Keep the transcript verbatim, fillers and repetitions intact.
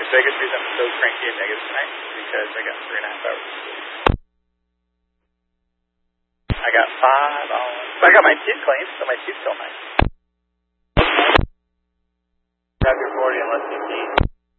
biggest reason I'm so cranky and negative tonight is because I got three and a half hours of sleep. I got five hours. I got my teeth cleaned, so my teeth feel nice.